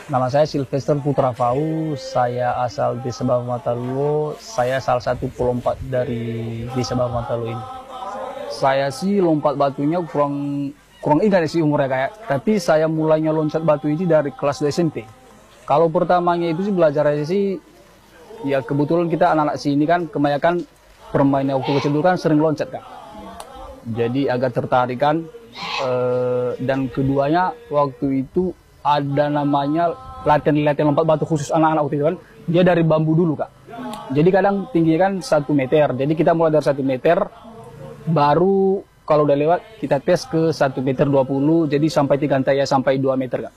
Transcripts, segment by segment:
Nama saya Sylvester Putra Fau, saya asal Desa Bahu Mataluo, saya salah satu pelompat dari Desa Bahu Mataluo ini. Saya sih lompat batunya kurang ingat sih umurnya kayak, tapi saya mulainya loncat batu ini dari kelas 2 SMP. Kalau pertamanya itu sih belajar aja sih, ya kebetulan kita anak-anak sini kan kebanyakan permainnya waktu kecil dulu kan sering loncat kan. Jadi agak tertarik kan, dan keduanya waktu itu ada namanya latihan lompat batu khusus anak-anak waktu itu kan. Dia dari bambu dulu kak. Jadi kadang tingginya kan 1 meter. Jadi kita mulai dari 1 meter, baru kalau udah lewat kita tes ke 1 meter 20. Jadi sampai tingkat ya sampai 2 meter kak.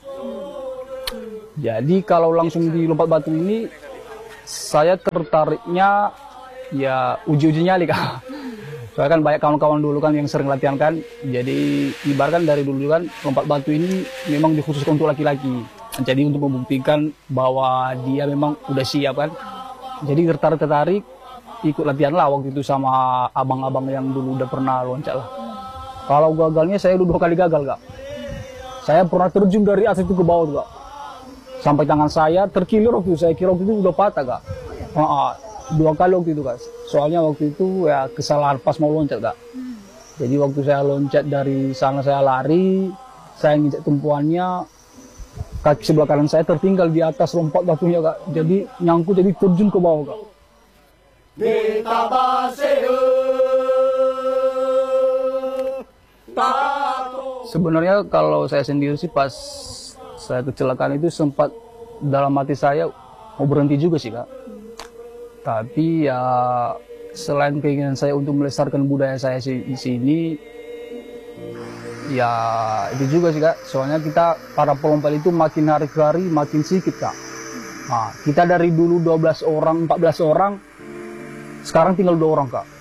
Jadi kalau langsung di lompat batu ini, saya tertariknya ya uji-uji nyali kak. Soalnya kan banyak kawan-kawan dulu kan yang sering latihan kan. Jadi ibaratkan dari dulu kan lompat batu ini memang dikhususkan untuk laki-laki. Jadi untuk membuktikan bahwa dia memang udah siap kan. Jadi tertarik ikut latihan lah waktu itu sama abang-abang yang dulu udah pernah loncat lah. Kalau gagalnya saya udah 2 kali gagal kak. Saya pernah terjun dari atas itu ke bawah tuh kak. Sampai tangan saya terkilir waktu itu. Saya kira waktu itu udah patah kak. 2 kali waktu itu kak. Soalnya waktu itu ya kesalahan pas mau loncat kak. Jadi waktu saya loncat dari sana saya lari, saya nginjak tumpuannya, kaki sebelah kanan saya tertinggal di atas lompat batunya kak. Jadi nyangkut jadi terjun ke bawah kak. Sebenarnya kalau saya sendiri sih pas saya kecelakaan itu sempat dalam hati saya mau berhenti juga sih kak. Tapi ya selain keinginan saya untuk melestarikan budaya saya di sini, ya itu juga sih kak. Soalnya kita para pelompat itu makin hari ke hari makin sedikit kak. Nah, kita dari dulu 12 orang, 14 orang, sekarang tinggal 2 orang kak.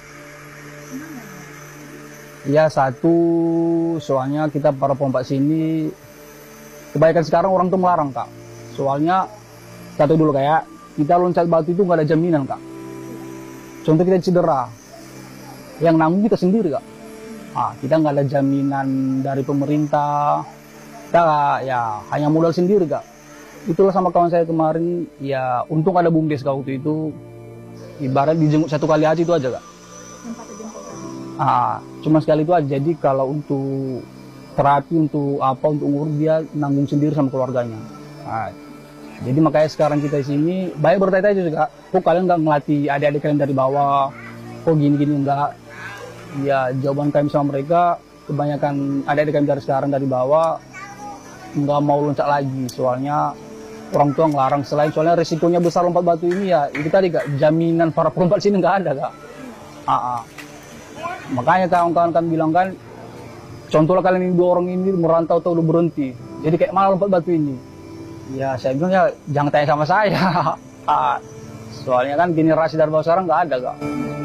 Ya 1, soalnya kita para pelompat sini, kebanyakan sekarang orang tuh melarang kak. Soalnya, satu dulu kayak, kita loncat batu itu nggak ada jaminan kak. Contoh kita cedera, yang nanggung kita sendiri kak. Nah, kita nggak ada jaminan dari pemerintah, kita ya hanya modal sendiri kak. Itulah sama kawan saya kemarin, ya untung ada BUMDes kak waktu itu, ibarat dijenguk 1 kali aja itu aja kak. Cuma sekali itu aja. Jadi kalau untuk terapi, untuk apa, untuk ngurus dia nanggung sendiri sama keluarganya. Nah, jadi makanya sekarang kita di sini banyak bertanya-tanya juga, kok kalian nggak ngelatih adik-adik kalian dari bawah, kok gini-gini enggak? Ya jawaban kami sama mereka, kebanyakan adik-adik kami dari sekarang dari bawah nggak mau loncat lagi, soalnya orang tua ngelarang. Soalnya resikonya besar lompat batu ini ya itu tadi kak, jaminan para pelompat sini nggak ada kak. Makanya kawan-kawan kan bilang kan, contohnya kalian ini 2 orang ini merantau atau udah berhenti, jadi kayak mana lompat batu ini? Ya saya bilang ya jangan tanya sama saya. Soalnya kan generasi dari bawah sekarang nggak ada kak.